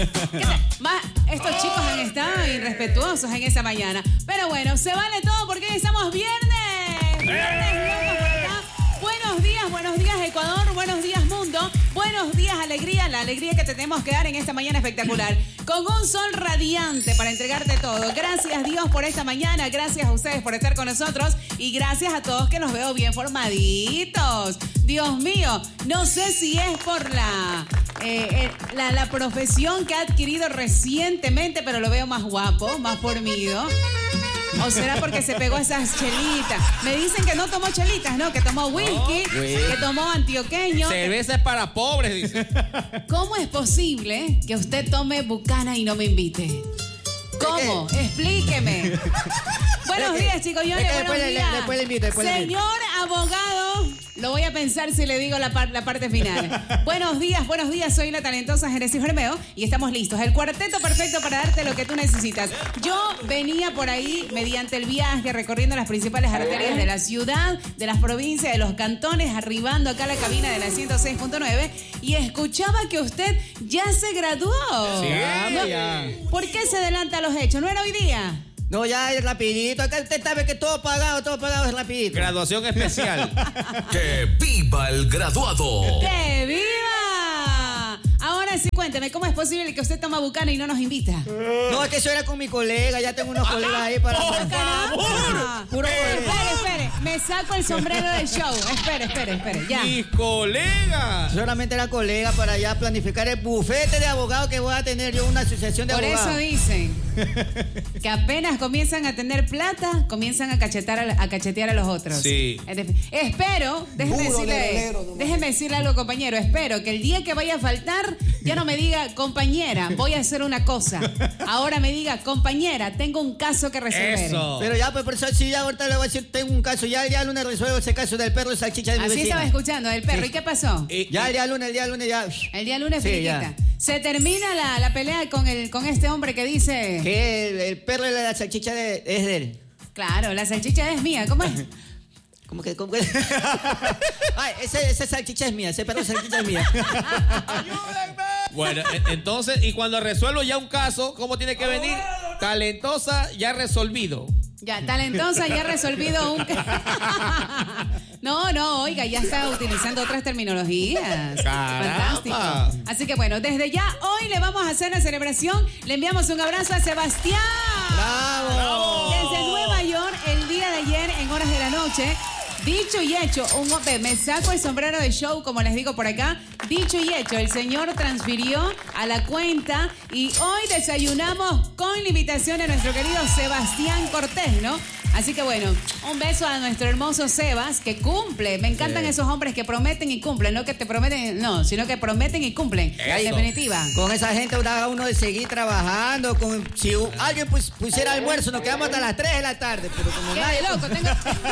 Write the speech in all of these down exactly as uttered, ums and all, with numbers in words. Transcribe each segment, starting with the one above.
Más, estos chicos han estado irrespetuosos en esa mañana. Pero bueno, se vale todo porque hoy estamos viernes. Viernes locos por acá. Buenos días, buenos días Ecuador, buenos días mundo, buenos días alegría, la alegría que te tenemos que dar en esta mañana espectacular. Con un sol radiante para entregarte todo. Gracias Dios por esta mañana, gracias a ustedes por estar con nosotros y gracias a todos que los veo bien formaditos. Dios mío, no sé si es por la, eh, eh, la, la profesión que ha adquirido recientemente, pero lo veo más guapo, más formido. ¿O será porque se pegó esas chelitas? Me dicen que no tomó chelitas, ¿no? Que tomó whisky, no, que tomó antioqueño. Cerveza es para pobres, dice. ¿Cómo es posible que usted tome Bucana y no me invite? ¿Cómo? Explíqueme. Buenos días, chicos. Yo le buenos días. Le, después le invito, después Señor le invito. Abogado, lo voy a pensar si le digo la, par, la parte final. Buenos días, buenos días. Soy la talentosa Genesis Bermeo y estamos listos. El cuarteto perfecto para darte lo que tú necesitas. Yo venía por ahí mediante el viaje, recorriendo las principales arterias de la ciudad, de las provincias, de los cantones, arribando acá a la cabina de la ciento seis punto nueve y escuchaba que usted ya se graduó. Sí, ¿No? ya. ¿Por qué se adelanta a los hechos? ¿No era hoy día? No, ya es rapidito. Acá usted sabe que todo pagado, todo pagado es rapidito. Graduación especial. ¡Que viva el graduado! ¡Que viva! Ahora sí, cuénteme, ¿cómo es posible que usted toma Bucana y no nos invita? No, es que eso era con mi colega. Ya tengo unos colegas ahí para... ¡Por favor! Puro eh, espere, espere. Me saco el sombrero del show. Espere, espere, espere. Ya. ¡Mis colegas! Solamente era colega para ya planificar el bufete de abogados que voy a tener yo, una asociación de Por abogados. Por eso dicen que apenas comienzan a tener plata, comienzan a cachetar a, a cachetear a los otros. Sí. Espero, déjeme Duro, decirle, negro, no déjeme decirle algo, compañero. Espero que el día que vaya a faltar ya no me diga, compañera, voy a hacer una cosa. Ahora me diga, compañera, tengo un caso que resolver. Eso. Pero ya, pues por eso sí, ya ahorita le voy a decir, tengo un caso. Ya el día lunes resuelvo ese caso del perro de salchicha de mi Así vecina. estaba escuchando, del perro. Sí. ¿Y qué pasó? Eh, ya el día lunes, el día lunes ya. El día lunes, sí, finiquita. Se termina la, la pelea con, el, con este hombre que dice... Que el, el perro de la salchicha de, es de él. Claro, la salchicha es mía. ¿Cómo es? ¿Cómo que? ¿Cómo que? Ay, ese, ese salchicha es mía, ese perro de salchicha es mía. ¡Ayúdenme! Bueno, entonces, y cuando resuelvo ya un caso, ¿cómo tiene que venir? Talentosa, ya resolvido. Ya, talentosa, ya resolvido un... No, no, oiga, ya está utilizando otras terminologías. Caramba. Fantástico. Así que bueno, desde ya, hoy le vamos a hacer la celebración. Le enviamos un abrazo a Sebastián. ¡Bravo! ¡Bravo! Desde Nueva York, el día de ayer, en horas de la noche. Dicho y hecho, un hombre, me saco el sombrero de show, como les digo por acá. Dicho y hecho, el señor transfirió a la cuenta y hoy desayunamos con la invitación de nuestro querido Sebastián Cortés, ¿no? Así que bueno, un beso a nuestro hermoso Sebas, que cumple. Me encantan sí. esos hombres que prometen y cumplen, no que te prometen, no, sino que prometen y cumplen. En definitiva. Con esa gente habrá uno de seguir trabajando. Con, si alguien pues, pusiera almuerzo, nos quedamos hasta las tres de la tarde. Pero como ¿Qué nadie... loco? Tengo...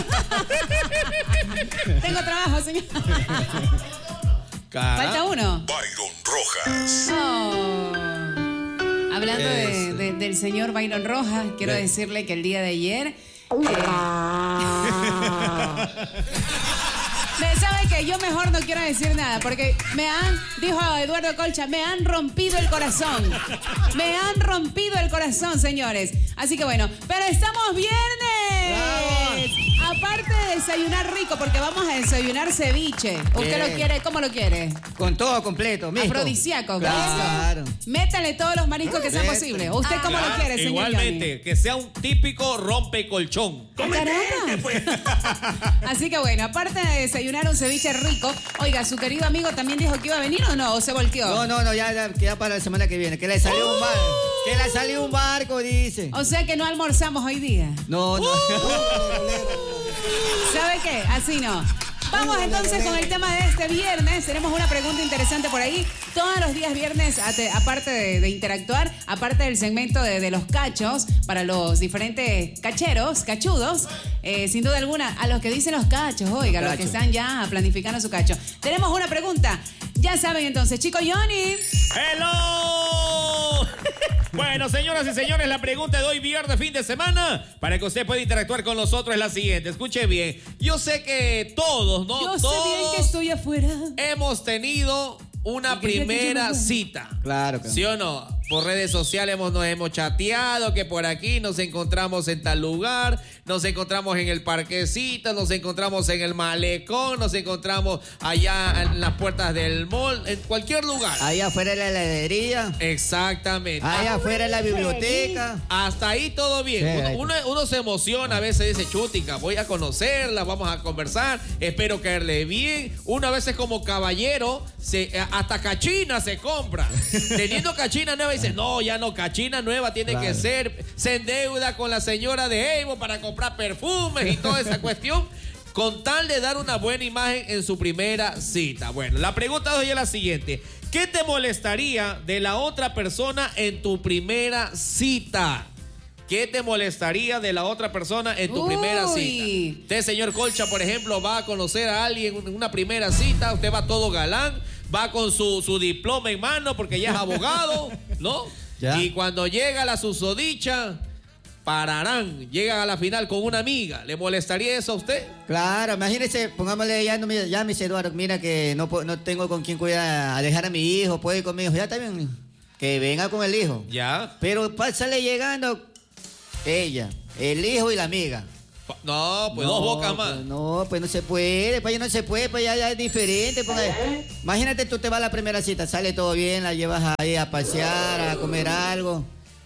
Tengo trabajo, señor. Caramba. Falta uno. Byron Rojas. Oh. Hablando de, de, del señor Byron Rojas, quiero de... decirle que el día de ayer... Eh... ¿Sabe qué? Yo mejor no quiero decir nada porque me han, dijo Eduardo Colcha, me han rompido el corazón. Me han rompido el corazón, señores. Así que bueno, pero estamos viernes. ¡Bravo! Aparte de desayunar rico, porque vamos a desayunar ceviche. ¿Usted Bien. lo quiere? ¿Cómo lo quiere? Con todo completo, mixto. Afrodisíaco. Claro. Métale todos los mariscos que sean posibles. ¿Usted cómo claro, lo quiere, señor Igualmente, Johnny? Que sea un típico rompecolchón. ¡Caramba! Así que bueno, aparte de desayunar un ceviche rico, oiga, ¿su querido amigo también dijo que iba a venir o no? ¿O se volteó? No, no, no, ya, ya queda para la semana que viene. Que le salió uh, un barco. Que le salió un barco, dice. O sea que no almorzamos hoy día. No, no. Uh, ¿Sabe qué? Así no. Vamos entonces con el tema de este viernes. Tenemos una pregunta interesante por ahí. Todos los días viernes, aparte de, de interactuar, aparte del segmento de, de los cachos, para los diferentes cacheros, cachudos, eh, sin duda alguna, a los que dicen los cachos, oiga, los, los que están ya planificando su cacho. Tenemos una pregunta. Ya saben entonces, chico Johnny. ¡Hello! Bueno, señoras y señores, la pregunta de hoy, viernes, fin de semana, para que usted pueda interactuar con nosotros es la siguiente. Escuche bien. Yo sé que todos, ¿no? Yo todos sé bien que estoy afuera. hemos tenido una primera cita. Claro que ¿Sí o no? por redes sociales hemos, nos hemos chateado, que por aquí nos encontramos en tal lugar, nos encontramos en el parquecito, nos encontramos en el malecón, nos encontramos allá en las puertas del mall, en cualquier lugar. Ahí afuera de la heladería. Exactamente. Ahí Ah, afuera de la biblioteca. Hasta ahí todo bien. Sí, Uno, ahí- uno, uno se emociona, a veces dice, chutica, voy a conocerla, vamos a conversar, espero caerle bien. Uno a veces como caballero, se, hasta cachina se compra. Teniendo cachina nueva, dice, no, ya no, cachina nueva tiene Claro. que ser. Se endeuda con la señora de Evo para comprar perfumes y toda esa cuestión, con tal de dar una buena imagen en su primera cita. Bueno, la pregunta de hoy es la siguiente. ¿Qué te molestaría de la otra persona en tu primera cita? ¿Qué te molestaría de la otra persona en tu Uy. primera cita? Usted, señor Colcha, por ejemplo, va a conocer a alguien en una primera cita, usted va todo galán, va con su, su diploma en mano porque ya es abogado, ¿no? Ya. Y cuando llega la susodicha, pararán, llega a la final con una amiga. ¿Le molestaría eso a usted? Claro, imagínese, pongámosle ya, no, mira, ya me dice Eduardo, mira que no, po- no tengo con quién cuidar, a dejar a mi hijo, puede ir con mi hijo, ya está bien, que venga con el hijo. Ya. Pero pa- sale llegando ella, el hijo y la amiga. Pa- No, pues dos bocas más. Pues no, pues no se puede, pues ya no se puede, pues ya, ya es diferente. Pues, imagínate, tú te vas a la primera cita, sale todo bien, la llevas ahí a pasear, a comer algo.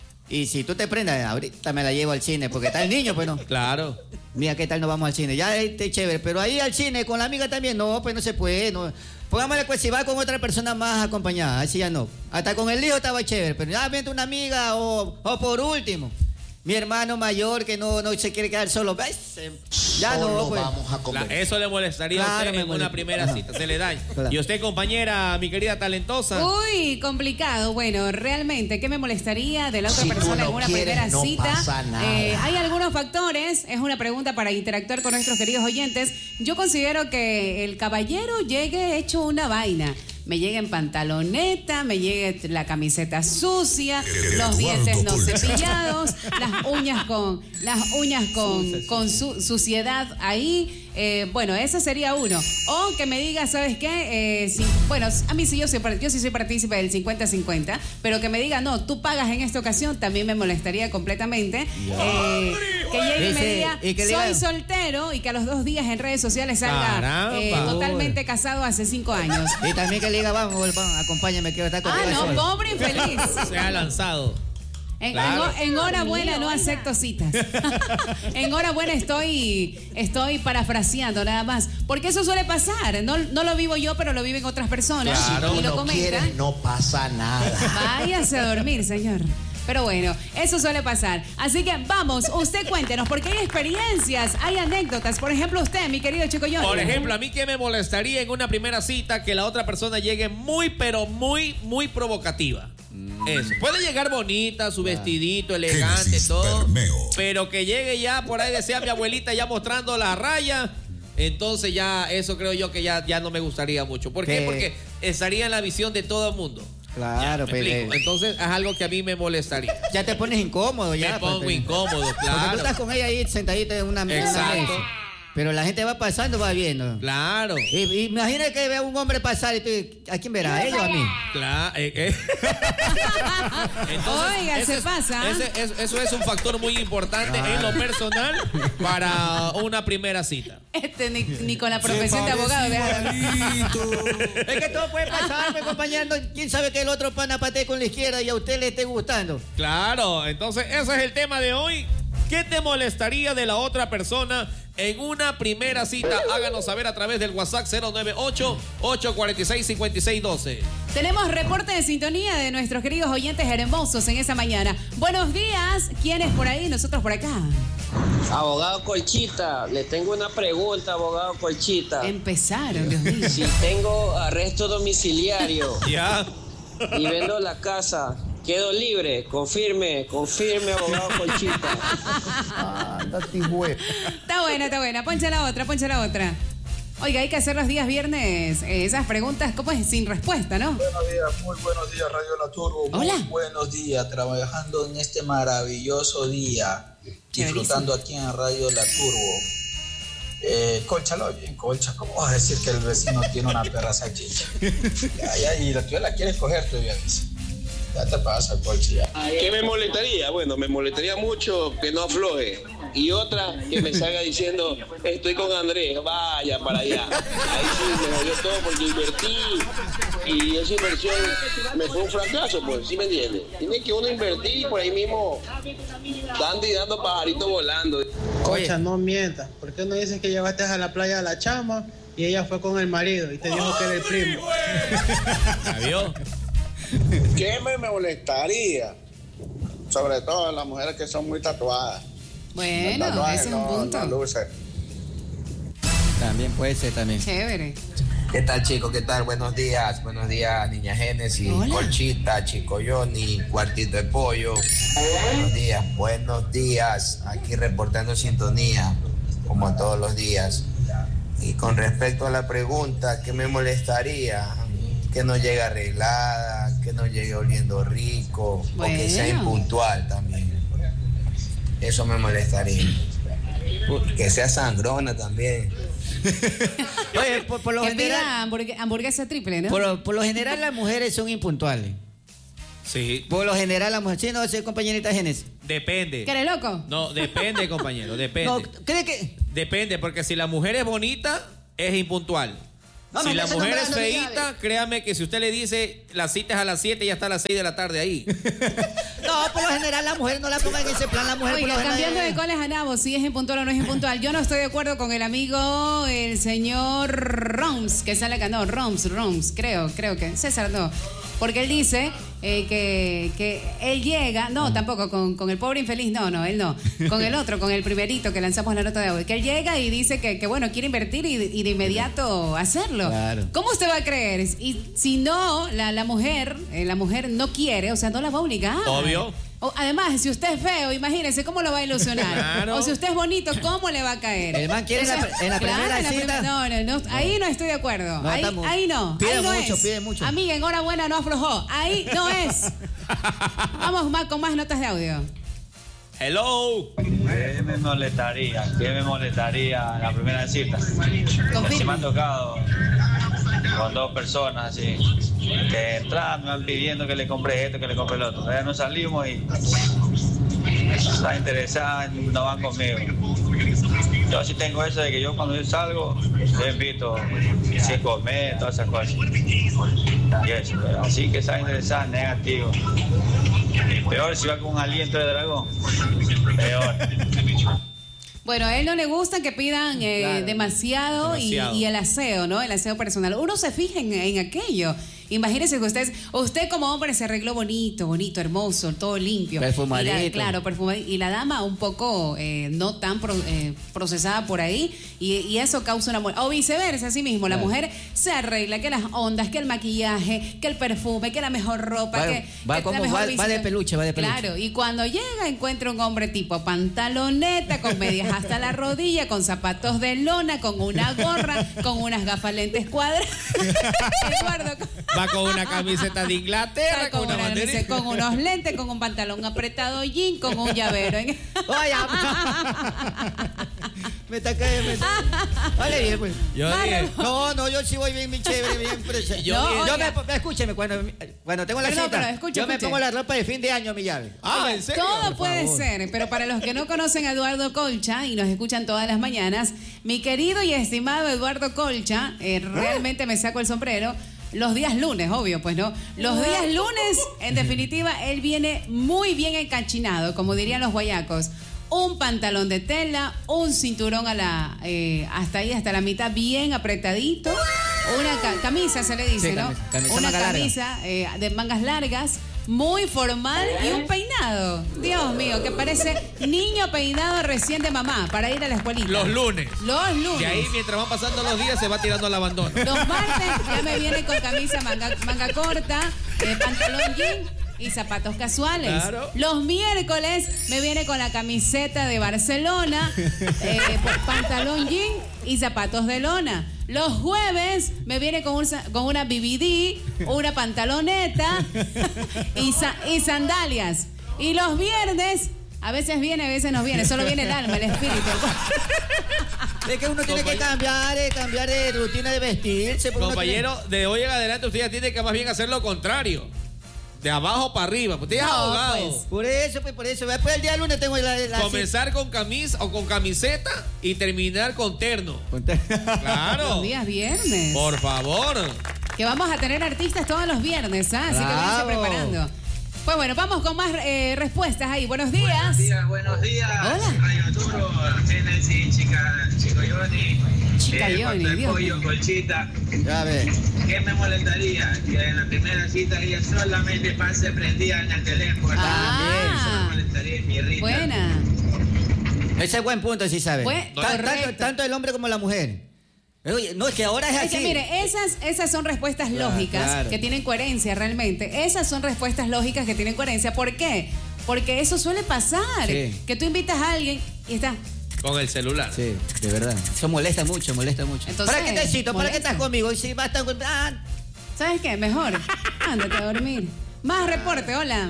Y si tú te prendas, ahorita me la llevo al cine, porque está el niño, pues no. Claro. Mira, ¿qué tal nos vamos al cine? Ya está chévere, pero ahí al cine con la amiga también, no, pues no se puede. No. Pongámosle, pues si va con otra persona más acompañada, así ya no. Hasta con el hijo estaba chévere, pero ya viene una amiga o, o por último, mi hermano mayor que no, no se quiere quedar solo. ¿Ves? Ya no, Solo pues. vamos a comer. La- eso le molestaría a Claro, usted me en una molesta. primera Ajá. cita, se le daña. Claro. Y usted, compañera, mi querida talentosa. Uy, complicado. Bueno, realmente, ¿qué me molestaría de la otra Si tú persona no en una quieres, primera no cita? pasa nada. Eh, hay algunos factores, es una pregunta para interactuar con nuestros queridos oyentes. Yo considero que el caballero llegue hecho una vaina. Me llegue en pantaloneta, me llegue la camiseta sucia, los dientes no cepillados, las uñas con las uñas con, con su- suciedad ahí. Eh, bueno, ese sería uno. O que me diga, ¿sabes qué? Eh, si- bueno, a mí sí, yo, soy, par- yo sí soy partícipe del cincuenta cincuenta, pero que me diga, no, tú pagas en esta ocasión, también me molestaría completamente. Eh, que llegue y me Ese- diga, y que soy diga- soltero, y que a los dos días en redes sociales salga Caramba. eh, totalmente casado hace cinco años. Y también que le diga, vamos, vamos, acompáñame, quiero estar Ah, contigo. no, pobre infeliz. Se ha lanzado. En, Claro. en- en hora buena no acepto citas. En hora buena estoy, estoy parafraseando nada más. Porque eso suele pasar. No, no lo vivo yo, pero lo viven otras personas. Claro. Y lo no comentan. quieres, no pasa nada. Váyase a dormir, señor. Pero bueno, eso suele pasar. Así que vamos, usted cuéntenos, porque hay experiencias, hay anécdotas. Por ejemplo, usted, mi querido Chico Johnny. Por ejemplo, a mí que me molestaría en una primera cita que la otra persona llegue muy, pero muy, muy provocativa. Eso. Puede llegar bonita, su vestidito, elegante, Génesis todo. Bermeo. Pero que llegue ya, por ahí decía mi abuelita, ya mostrando la raya. Entonces ya, eso creo yo que ya, ya no me gustaría mucho. ¿Por qué? Que- Porque estaría en la visión de todo el mundo. Claro, ¿Me pero explico? Entonces es algo que a mí me molestaría. ya te pones incómodo ya. Me pongo pues, incómodo, Porque tú claro. estás con ella ahí sentadita en una mesa. Exacto. Pero la gente va pasando, va viendo. Claro. Y, y imagina que vea un hombre pasar y tú, ¿a quién verá? ¿A ella o a mí? Claro. eh, eh. Oiga, ese se es- pasa. ese- es- eso es un factor muy importante en lo personal para una primera cita. Este ni, ni con la profesión de abogado. deja- Es que todo puede pasar, mi compañero. ¿Quién sabe que el otro pana patee con la izquierda y a usted le esté gustando? Claro, entonces ese es el tema de hoy. ¿Qué te molestaría de la otra persona en una primera cita? Háganos saber a través del WhatsApp cero nueve ocho, ocho cuatro seis, cinco seis uno dos. Tenemos reporte de sintonía de nuestros queridos oyentes hermosos en esa mañana. Buenos días. ¿Quién es por ahí? Nosotros por acá. Abogado Colchita, le tengo una pregunta, abogado Colchita. Empezaron, Dios mío. Si tengo arresto domiciliario Ya. y vendo la casa, ¿quedo libre? Confirme, confirme, abogado Colchita. Está buena, está buena. Poncha la otra, poncha la otra. Oiga, hay que hacer los días viernes eh, esas preguntas, ¿cómo es? Sin respuesta, ¿no? Buenos días, muy buenos días, Radio La Turbo. Muy Hola. buenos días, trabajando en este maravilloso día, disfrutando aquí en Radio La Turbo. Eh, Colcha, lo oye, Colcha, ¿cómo vas a decir que el vecino tiene una perra salchicha? Ya, ya, y la tuya la quieres coger, todavía dice. Ya te pasa, Colchi, ya. ¿Qué me molestaría? Bueno, me molestaría mucho que no afloje. Y otra, que me salga diciendo, estoy con Andrés, vaya para allá. Ahí sí me jodió todo porque invertí y esa inversión me fue un fracaso, pues, ¿sí me entiendes? Tiene que uno invertir y por ahí mismo dando y dando pajaritos volando. Cocha, no mientas. ¿Por qué no dices que llevaste a la playa a la chama y ella fue con el marido y te dijo que era el primo? ¿Adiós? ¿Qué me molestaría? Sobre todo las mujeres que son muy tatuadas. Bueno, tatuajes ese es un no- punto. no luce. También puede ser, también. Chévere. ¿Qué tal, chicos? ¿Qué tal? Buenos días. Buenos días, Niña Génesis, Hola. Colchita, Chico Johnny, Cuartito de Pollo. Buenos días, buenos días. Aquí reportando sintonía, como todos los días. Y con respecto a la pregunta, ¿qué me molestaría? Que no llegue arreglada, que no llegue oliendo rico, o que sea Bueno. impuntual también. Eso me molestaría. Que sea sangrona también. Oye, por, por lo Que general, pida hamburgue- hamburguesa triple, ¿no? por, lo- por lo general las mujeres son impuntuales. Sí. Por lo general las mujeres, sí, no sé, compañerita Génesis. Depende. ¿Que eres loco? No, depende, compañero, depende. No, ¿cree que? Depende, porque si la mujer es bonita, es impuntual. No, si me la estás mujer es nombrando, feíta, digamos. créame que si usted le dice la cita es a las siete, ya está a las seis de la tarde ahí. No, por lo general las mujeres no la pongan en ese plan, la mujer por Oiga, lo general. cambiando de coles a nabos, si es impuntual o no es impuntual. Yo no estoy de acuerdo con el amigo, el señor Roms, que sale acá. No, Roms, Roms, creo, creo que. César, no. Porque él dice eh, que, que él llega, no, tampoco, con, con el pobre infeliz, no, no, él no. Con el otro, con el primerito que lanzamos la nota de hoy. Que él llega y dice que, que bueno, quiere invertir y, y de inmediato hacerlo. Claro. ¿Cómo usted va a creer? Y si no, la, la mujer, eh, la mujer no quiere, o sea, no la va a obligar. Obvio. O, además, si usted es feo, imagínese cómo lo va a ilusionar. Claro. O si usted es bonito, ¿cómo le va a caer? El man quiere O sea, en la- en la primera en la cita. no, no, no, ahí no estoy de acuerdo. No, ahí, estamos- ahí no. pide ahí no mucho, es. pide mucho. Amiga, enhorabuena, no aflojó. Ahí no es. Vamos más con más notas de audio. Hello. ¿Qué me molestaría? ¿Qué me molestaría en la primera cita? Si me han tocado con dos personas así, que entran, me van pidiendo que le compre esto, que le compre el otro. Todavía no salimos y están interesadas, no van conmigo. Yo sí tengo eso de que yo cuando yo salgo, yo invito sin comer, todas esas cosas. Y eso, pero así que están interesadas, negativo. Y peor si va con un aliento de dragón, peor. Bueno, a él no le gusta que pidan eh, Claro. demasiado, y- Demasiado. Y, el aseo, ¿no? El aseo personal. Uno se fija en, en aquello. Imagínese que usted, usted como hombre se arregló bonito, bonito, hermoso, todo limpio. Perfumadito. Y la- claro, perfumadito. Y la dama un poco eh, no tan pro- eh, procesada por ahí. Y, y eso causa una molestia. O viceversa, así mismo. La Claro. mujer se arregla, que las ondas, que el maquillaje, que el perfume, que la mejor ropa, Va- que, va que como- la mejor va- va visita. de peluche, va de peluche. Claro, y cuando llega encuentra un hombre tipo pantaloneta, con medias hasta la rodilla, con zapatos de lona, con una gorra, con unas gafas lentes cuadradas. Eduardo, Va con una camiseta de Inglaterra, con, con, una una bandera. camisa- con unos lentes, con un pantalón apretado jean, con un llavero. ¿eh? Oye, me está cayendo. me está- Vale bien, pues. Yo dije, No, no, yo sí voy bien, bien chévere, bien presente. Yo Yo, dije- yo oiga. me, escúcheme, cuando, cuando tengo la Pero no, cita, pero escuche, yo me escuche. pongo la ropa de fin de año, mi llave. ah, ¿en serio? Todo Por puede favor. ser, pero para los que no conocen a Eduardo Colcha y nos escuchan todas las mañanas, mi querido y estimado Eduardo Colcha, eh, realmente me saco el sombrero. Los días lunes, obvio, pues no. Los días lunes, en definitiva, él viene muy bien encachinado, como dirían los guayacos. Un pantalón de tela, un cinturón a la eh, hasta ahí, hasta la mitad, bien apretadito. Una ca- camisa, se le dice, Sí, ¿no? camisa- camisa Una manga larga. camisa eh, de mangas largas, muy formal y un peinado. Dios mío, que parece niño peinado recién de mamá para ir a la escuelita. Los lunes. Los lunes. Y ahí, mientras van pasando los días, se va tirando al abandono. Los martes ya me viene con camisa manga, manga corta, eh, pantalón jean y zapatos casuales. Claro. Los miércoles me viene con la camiseta de Barcelona, eh, pues, pantalón jean y zapatos de lona. Los jueves me viene con, un sa- con una B B D, una pantaloneta y, sa- y sandalias. Y los viernes, a veces viene, a veces no viene, solo viene el alma, el espíritu. Es que uno tiene que cambiar, eh, cambiar de rutina de vestirse. porque uno Compañero, de hoy en adelante usted ya tiene que más bien hacer lo contrario. De abajo para arriba, usted es No, abogado. pues. Por eso, pues, por eso. Después del día lunes tengo la... la Comenzar con camisa o con camiseta y terminar con terno. Claro. Los días viernes. Por favor. Que vamos a tener artistas todos los viernes, ¿ah? Así que Bravo. váyanse preparando. Pues bueno, vamos con más eh, respuestas ahí. Buenos días. Buenos días, buenos días. Hola. Radio Arturo, Genesis, chica, chico Johnny. Chica eh, Johnny, cuarto de Dios pollo, mío. colchita. Ya ves. ¿Qué me molestaría? Que en la primera cita ella solamente pase prendida en el teléfono. Ah. Eso me molestaría en mi Rita. Buena. Ese es buen punto, sí sabe. Buen- Ta- tanto, correcto. tanto el hombre como la mujer. Oye, no, es que ahora es Es así. que mire, esas, esas son respuestas Claro, lógicas claro. que tienen coherencia realmente. Esas son respuestas lógicas que tienen coherencia. ¿Por qué? Porque eso suele pasar. Sí. Que tú invitas a alguien y está. Con el celular. Sí, de verdad. Eso molesta mucho, molesta mucho. Entonces, ¿Para qué te cito? ¿Para qué molesta. estás conmigo? Y si basta con... Ah, ¿Sabes qué? Mejor. Ándate a dormir. Más reporte, hola.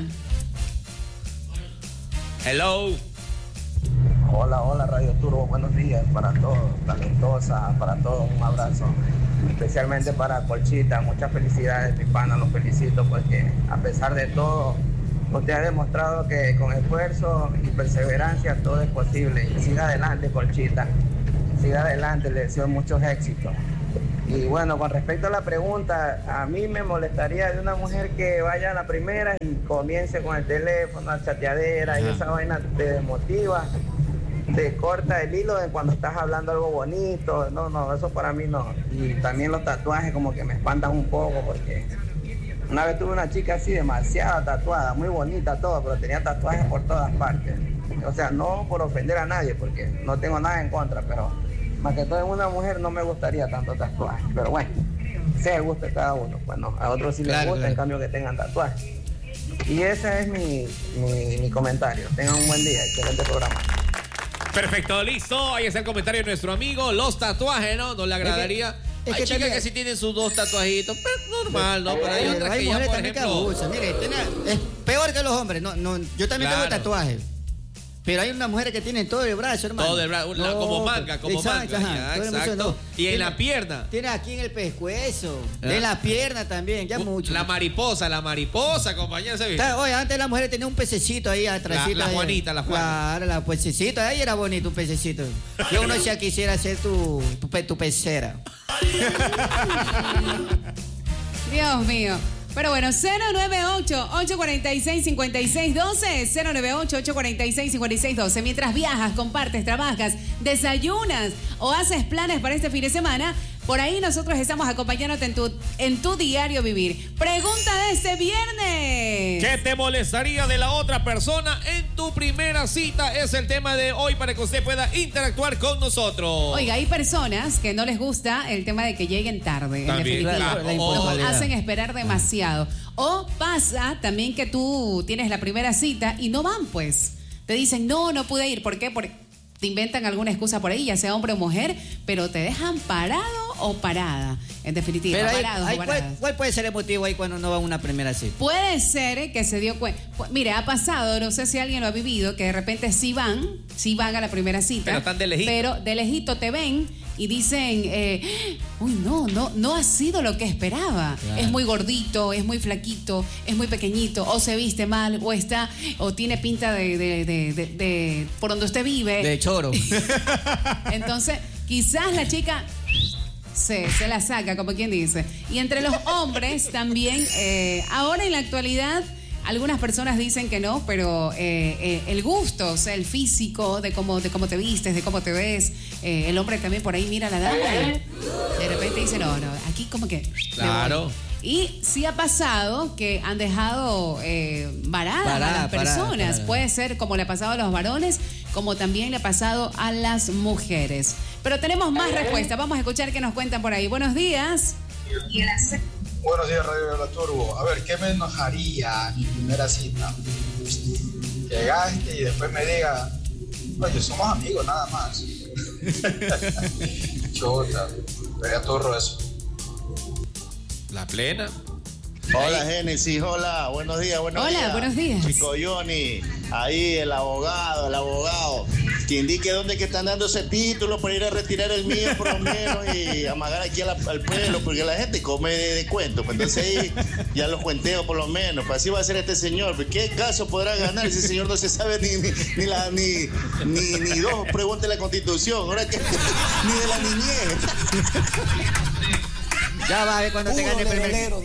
Hello. Hola, hola Radio Turbo, buenos días para todos, talentosa, para todos, un abrazo. Especialmente para Colchita, muchas felicidades, mi pana, los felicito porque a pesar de todo, usted ha demostrado que con esfuerzo y perseverancia todo es posible. Y siga adelante, Colchita, siga adelante, le deseo muchos éxitos. Y bueno, con respecto a la pregunta, a mí me molestaría de una mujer que vaya a la primera y comience con el teléfono, la chateadera y esa vaina te desmotiva. Te corta el hilo de cuando estás hablando algo bonito. No, no, eso para mí no. Y también los tatuajes como que me espantan un poco porque una vez tuve una chica así demasiado tatuada, muy bonita todo, pero tenía tatuajes por todas partes. O sea, no por ofender a nadie porque no tengo nada en contra, pero más que todo en una mujer no me gustaría tanto tatuaje. Pero bueno, sea el gusto de cada uno. Bueno, a otros sí les Claro, gusta, claro. en cambio que tengan tatuajes. Y ese es mi, mi, mi comentario. Tengan un buen día, excelente programa. Perfecto, listo. Ahí está el comentario de nuestro amigo. Los tatuajes, ¿no? ¿No le agradaría? es Hay que chicas también- que sí tienen sus dos tatuajitos, pero normal, ¿no? Pero hay Pero otras hay que ya, mujeres por también que ejemplo... abusan. Mire, tiene- es peor que los hombres. No, no, yo también Claro. tengo tatuajes. Pero hay unas mujeres que tienen todo el brazo, hermano. Todo el brazo, la- como manga, como exacto, manga, ajá, ya, todo el brazo, exacto. no. Y en Tiene- la pierna. Tiene aquí en el pescuezo. Ah. En la pierna también, ya Uh, mucho. La mariposa, la mariposa, compañera. ¿se viste? Está- Oye, antes las mujeres tenían un pececito ahí atrás. La- la Juanita, la Juana. Claro, la pececito. Ahí era bonito un pececito. Yo uno ya quisiera ser tu, tu, pe- tu pecera. Dios mío. Pero bueno, cero nueve ocho, ocho cuatro seis, cinco seis uno dos, cero nueve ocho, ocho cuatro seis, cinco seis uno dos. Mientras viajas, compartes, trabajas, desayunas o haces planes para este fin de semana, por ahí nosotros estamos acompañándote en tu, en tu diario vivir. Pregunta de este viernes. ¿Qué te molestaría de la otra persona en tu primera cita? Es el tema de hoy para que usted pueda interactuar con nosotros. Oiga, hay personas que no les gusta el tema de que lleguen tarde, en También, definitiva. claro, la Los impuntualidad. hacen esperar demasiado. O pasa también que tú tienes la primera cita y no van, pues. Te dicen, no, no pude ir. ¿Por qué? Porque te inventan alguna excusa por ahí, ya sea hombre o mujer, pero te dejan parado o parada. En definitiva, Pero hay- parados hay- o ¿cuál, paradas. cuál puede ser el motivo ahí cuando no va a una primera cita? Puede ser que se dio cuenta. Mire, ha pasado, no sé si alguien lo ha vivido, que de repente sí van, sí van a la primera cita. Pero están de lejito. Pero de lejito te ven y dicen, eh, uy, no, no, no ha sido lo que esperaba. Claro. Es muy gordito, es muy flaquito, es muy pequeñito, o se viste mal, o está, o tiene pinta de, de, de, de- de- por donde usted vive. De choro. Entonces, quizás la chica se, se la saca, como quien dice. Y entre los hombres también, eh, ahora en la actualidad, algunas personas dicen que no, pero eh, eh, el gusto, o sea, el físico, de cómo, de cómo te vistes, de cómo te ves, eh, el hombre también por ahí mira a la dama y de repente dice, no, no, aquí como que... me Claro. voy. Y sí ha pasado que han dejado eh, varadas Parada, a las parada, personas. parada. Puede ser como le ha pasado a los varones, como también le ha pasado a las mujeres. Pero tenemos más respuestas. Vamos a escuchar qué nos cuentan por ahí. Buenos días. Buenos días, Radio La Turbo. A ver, ¿qué me enojaría en mi primera cita? Llegaste y después me diga, oye, somos amigos nada más. Chota, sería turro eso. La plena. Hola, Génesis, hola, buenos días, buenos Hola, días. Hola, buenos días. Chico Johnny, ahí el abogado, el abogado, que indique dónde que están dando ese título para ir a retirar el mío por lo menos y amagar aquí al, al pueblo, porque la gente come de, de cuento, pues entonces ahí ya los cuenteo por lo menos, pues así va a ser este señor, pues ¿qué caso podrá ganar? Ese señor no se sabe ni, ni, ni, la, ni, ni, ni dos preguntas de la Constitución, ahora que ni de la niñez. Ya va a ver cuando te gane el primer.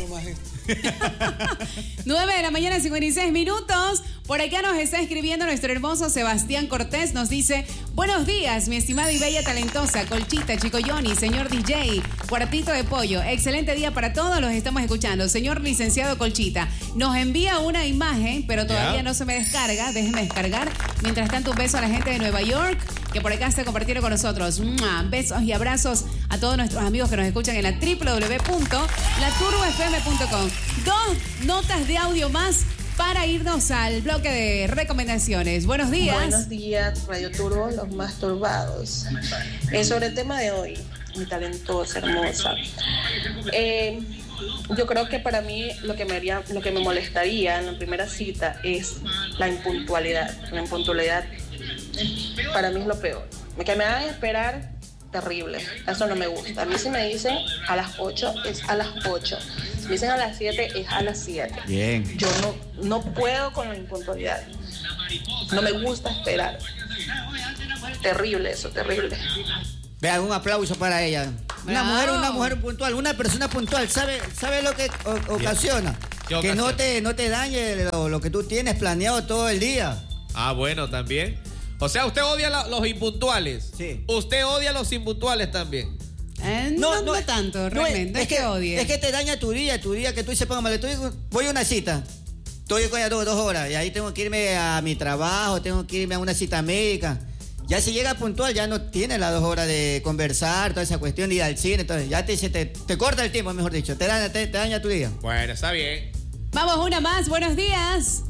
nueve de la mañana, cincuenta y seis minutos. Por acá nos está escribiendo nuestro hermoso Sebastián Cortés. Nos dice: buenos días, mi estimada y bella talentosa Colchita, Chico Johnny, señor D J, Cuartito de Pollo. Excelente día para todos, los estamos escuchando. Señor licenciado Colchita, nos envía una imagen, pero todavía yeah. no se me descarga. Déjeme descargar. Mientras tanto, un beso a la gente de Nueva York, que por acá está compartiendo con nosotros. ¡Mua! Besos y abrazos a todos nuestros amigos que nos escuchan en la doble u doble u doble u punto la turbo f m punto com. Dos notas de audio más para irnos al bloque de recomendaciones. Buenos días. Buenos días, Radio Turbo, los más turbados. Eh, sobre el tema de hoy, mi talentosa, hermosa. Eh, yo creo que para mí lo que me haría, lo que me molestaría en la primera cita es la impuntualidad. La impuntualidad para mí es lo peor. Que me hagan esperar, terrible. Eso no me gusta. A mí si me dicen a las ocho, es a las ocho. Si me dicen a las siete, es a las siete. Bien. Yo no, no puedo con la impuntualidad. No me gusta esperar. Terrible eso, terrible. Vean, un aplauso para ella. Una Bravo. mujer, una mujer puntual, una persona puntual, ¿sabe, sabe lo que o- ocasiona? ¿Qué Que no ocasiona? te, no te dañe lo, lo que tú tienes planeado todo el día. Ah, bueno, también. O sea, usted odia la- los impuntuales. Sí. Usted odia los impuntuales también. Eh, no, no, no tanto, realmente. es, es que, que odie. Es que te daña tu día, tu día que tú dices, póngame, estoy, voy a una cita. Estoy con ella dos, dos horas y ahí tengo que irme a mi trabajo, tengo que irme a una cita médica. Ya si llega puntual, ya no tiene las dos horas de conversar, toda esa cuestión, de ir al cine, entonces ya te, se te, te corta el tiempo, mejor dicho, te daña, te, te daña tu día. Bueno, está bien. Vamos, una más. Buenos días.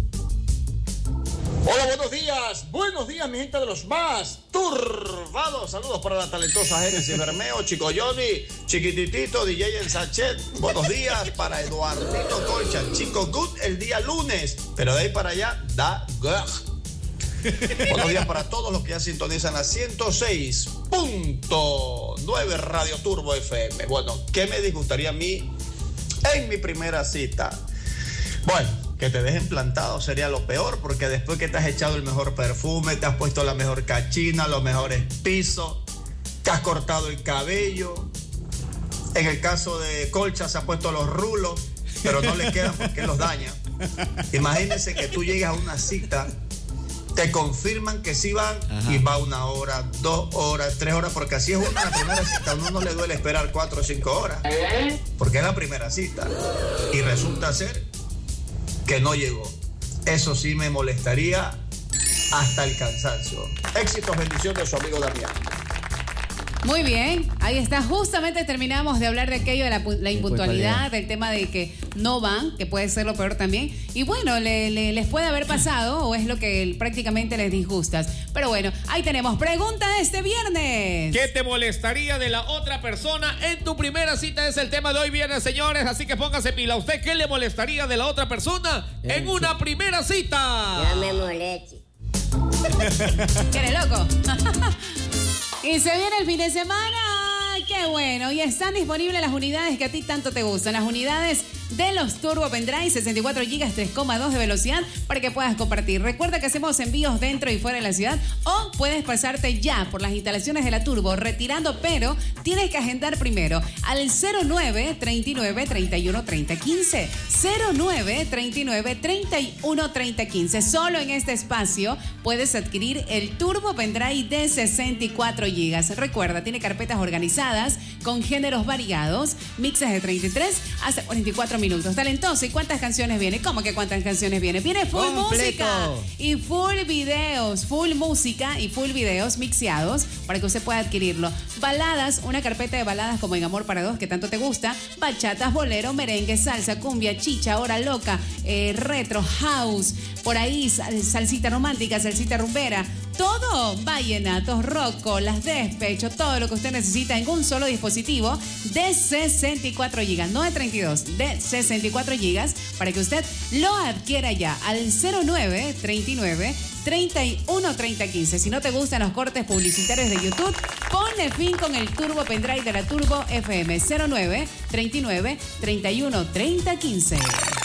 Hola, buenos días. Buenos días, mi gente de los más turbados. Saludos para la talentosa Génesis Bermeo, Chico Johnny, Chiquititito, D J en Sachet. Buenos días para Eduardito Colcha, Chico Good el día lunes. Pero de ahí para allá, da good. Buenos días para todos los que ya sintonizan la ciento seis punto nueve Radio Turbo F M. Bueno, ¿qué me disgustaría a mí en mi primera cita? Bueno, que te dejen plantado sería lo peor, porque después que te has echado el mejor perfume, te has puesto la mejor cachina, los mejores pisos, te has cortado el cabello. En el caso de Colcha se ha puesto los rulos, pero no le quedan porque los daña. Imagínense que tú llegas a una cita, te confirman que sí van. Ajá. Y va una hora, dos horas, tres horas, porque así es una la primera cita. A uno no le duele esperar cuatro o cinco horas, porque es la primera cita. Y resulta ser que no llegó. Eso sí me molestaría hasta el cansancio. Éxitos, bendiciones de su amigo Damián. Muy bien, ahí está. Justamente terminamos de hablar de aquello de la, la impuntualidad, del tema de que no van, que puede ser lo peor también. Y bueno, le, le, les puede haber pasado o es lo que prácticamente les disgusta. Pero bueno, ahí tenemos pregunta de este viernes. ¿Qué te molestaría de la otra persona en tu primera cita? Es el tema de hoy viernes, señores. Así que póngase pila. ¿A usted qué le molestaría de la otra persona en Eso. una primera cita? No me moleste. ¿Qué eres loco? Y se viene el fin de semana. ¡Qué bueno! Y están disponibles las unidades que a ti tanto te gustan. Las unidades de los Turbo Pendrive, sesenta y cuatro gigas, tres coma dos de velocidad para que puedas compartir. Recuerda que hacemos envíos dentro y fuera de la ciudad o puedes pasarte ya por las instalaciones de la Turbo retirando, pero tienes que agendar primero al cero nueve, treinta y nueve, treinta y uno, treinta, quince. cero nueve, treinta y nueve, treinta y uno, treinta, quince. Solo en este espacio puedes adquirir el Turbo Pendrive de sesenta y cuatro gigas. Recuerda, tiene carpetas organizadas con géneros variados, mixes de treinta y tres hasta cuarenta y cuatro minutos. Talentoso, ¿y cuántas canciones viene? ¿Cómo que cuántas canciones viene? Viene full Completo. música y full videos, full música y full videos mixeados para que usted pueda adquirirlo. Baladas, una carpeta de baladas como En Amor para Dos, que tanto te gusta, bachatas, bolero, merengue, salsa, cumbia, chicha, hora loca, eh, retro, house, por ahí sal, salsita romántica, salsita rumbera, todo, vallenatos, rock, las despecho, todo lo que usted necesita en un solo dispositivo de sesenta y cuatro gigas, no de treinta y dos, de sesenta y cuatro gigas, para que usted lo adquiera ya al cero nueve treinta y nueve treinta y uno treinta quince. Si no te gustan los cortes publicitarios de YouTube, ponle fin con el Turbo Pendrive de la Turbo F M. Cero nueve treinta y nueve treinta y uno treinta quince.